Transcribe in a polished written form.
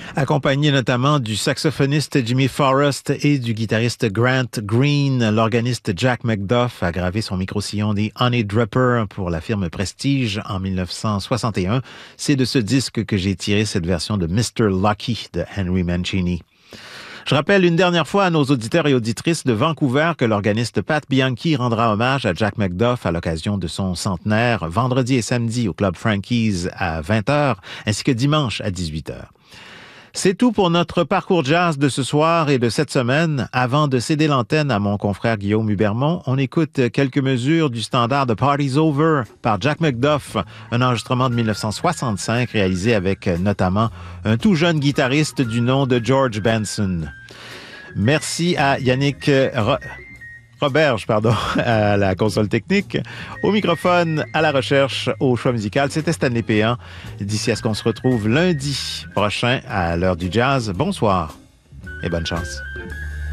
Accompagné notamment du saxophoniste Jimmy Forrest et du guitariste Grant Green, l'organiste Jack McDuff a gravé son micro-sillon des Honey Dripper pour la firme Prestige en 1961. C'est de ce disque que j'ai tiré cette version de Mr. Lucky de Henry Mancini. Je rappelle une dernière fois à nos auditeurs et auditrices de Vancouver que l'organiste Pat Bianchi rendra hommage à Jack McDuff à l'occasion de son centenaire vendredi et samedi au Club Frankie's à 20h ainsi que dimanche à 18h. C'est tout pour notre parcours jazz de ce soir et de cette semaine. Avant de céder l'antenne à mon confrère Guillaume Hubermont, on écoute quelques mesures du standard de Party's Over par Jack McDuff, un enregistrement de 1965 réalisé avec notamment un tout jeune guitariste du nom de George Benson. Merci à Yannick Roberge, à la console technique, au microphone, à la recherche, au choix musical. C'était Stanley Péan. D'ici à ce qu'on se retrouve lundi prochain à l'heure du jazz, bonsoir et bonne chance.